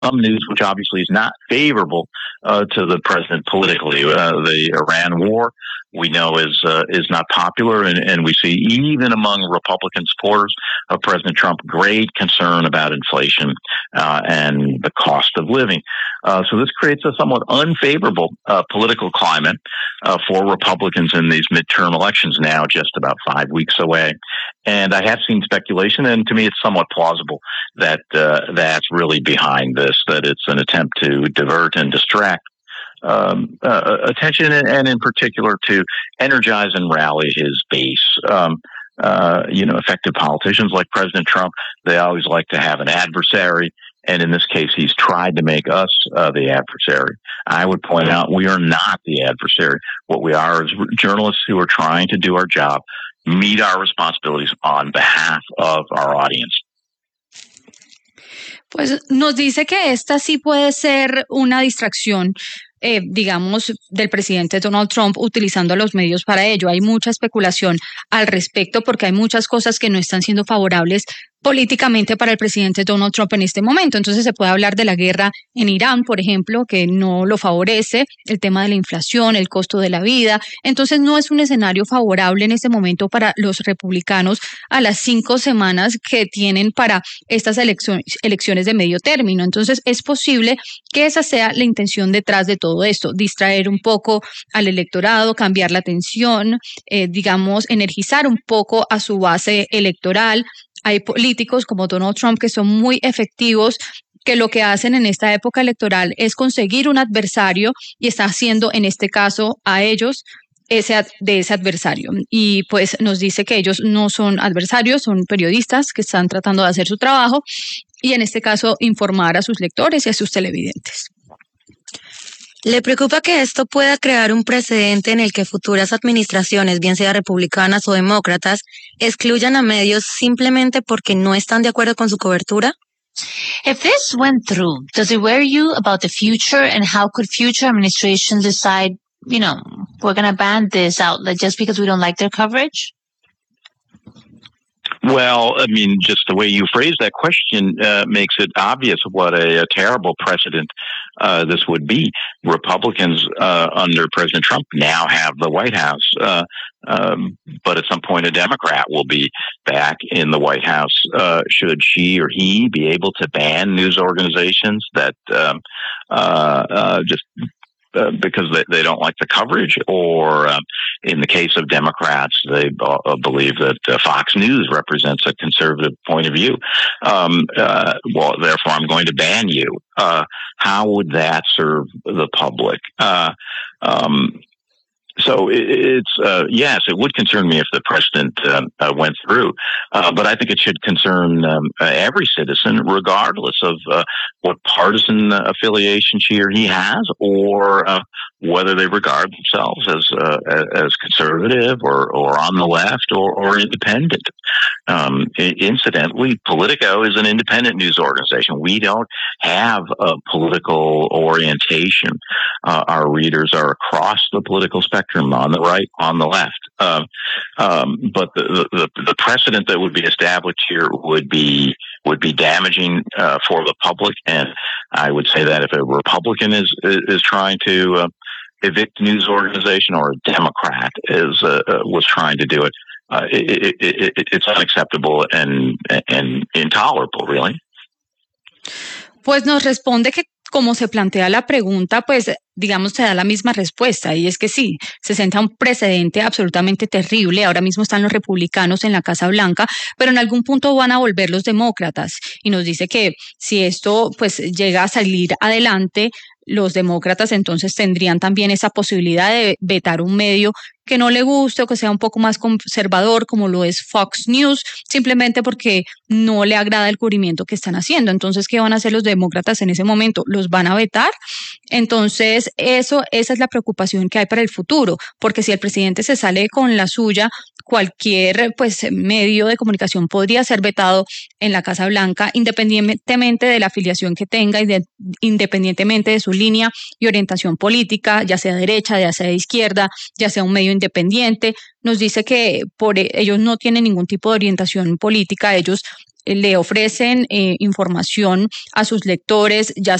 news, which obviously is not favorable to the president politically. The Iran war, we know, is not popular, and we see even among Republican supporters of President Trump great concern about inflation and the cost of living. So this creates a somewhat unfavorable political climate for Republicans in these midterm elections, now just about 5 weeks away. And I have seen speculation, and to me it's somewhat plausible that that's really behind this, that it's an attempt to divert and distract attention, and in particular to energize and rally his base. Effective politicians like President Trump, they always like to have an adversary. And in this case, he's tried to make us the adversary. I would point out we are not the adversary. What we are is journalists who are trying to do our job, meet our responsibilities on behalf of our audience. Pues nos dice que esta sí puede ser una distracción, digamos, del presidente Donald Trump utilizando los medios para ello. Hay mucha especulación al respecto porque hay muchas cosas que no están siendo favorables políticamente para el presidente Donald Trump en este momento. Entonces se puede hablar de la guerra en Irán, por ejemplo, que no lo favorece, el tema de la inflación, el costo de la vida. Entonces no es un escenario favorable en este momento para los republicanos a las 5 semanas que tienen para estas elecciones de medio término. Entonces es posible que esa sea la intención detrás de todo esto, distraer un poco al electorado, cambiar la atención, energizar un poco a su base electoral. Hay políticos como Donald Trump que son muy efectivos, que lo que hacen en esta época electoral es conseguir un adversario y está haciendo en este caso a ellos de ese adversario. Y pues nos dice que ellos no son adversarios, son periodistas que están tratando de hacer su trabajo y en este caso informar a sus lectores y a sus televidentes. ¿Le preocupa que esto pueda crear un precedente en el que futuras administraciones, bien sea republicanas o demócratas, excluyan a medios simplemente porque no están de acuerdo con su cobertura? If this went through, does it worry you about the future, and how could future administrations decide, we're going to ban this outlet just because we don't like their coverage? Well, I mean, just the way you phrase that question makes it obvious what a terrible precedent this would be. Republicans under President Trump now have the White House, but at some point a Democrat will be back in the White House. Should she or he be able to ban news organizations that just because they don't like the coverage, or in the case of Democrats, they believe that Fox News represents a conservative point of view. Well, therefore, I'm going to ban you. How would that serve the public? So it's yes, it would concern me if the president went through, but I think it should concern every citizen, regardless of what partisan affiliation she or he has, or whether they regard themselves as conservative or on the left or independent. Incidentally, Politico is an independent news organization. We don't have a political orientation. Our readers are across the political spectrum, on the right, on the left. But the precedent that would be established here would be damaging for the public. And I would say that if a Republican is trying to evict a news organization, or a Democrat was trying to do it, it's unacceptable and intolerable, really. Pues nos responde que como se plantea la pregunta, pues digamos se da la misma respuesta, y es que sí, se sienta un precedente absolutamente terrible. Ahora mismo están los republicanos en la Casa Blanca, pero en algún punto van a volver los demócratas, y nos dice que si esto pues llega a salir adelante, los demócratas entonces tendrían también esa posibilidad de vetar un medio que no le guste o que sea un poco más conservador, como lo es Fox News, simplemente porque no le agrada el cubrimiento que están haciendo. Entonces, ¿qué van a hacer los demócratas en ese momento? ¿Los van a vetar? Entonces, esa es la preocupación que hay para el futuro, porque si el presidente se sale con la suya, cualquier medio de comunicación podría ser vetado en la Casa Blanca, independientemente de la afiliación que tenga y independientemente de su línea y orientación política, ya sea derecha, ya sea de izquierda, ya sea un medio independiente. Nos dice que ellos no tienen ningún tipo de orientación política, ellos le ofrecen información a sus lectores, ya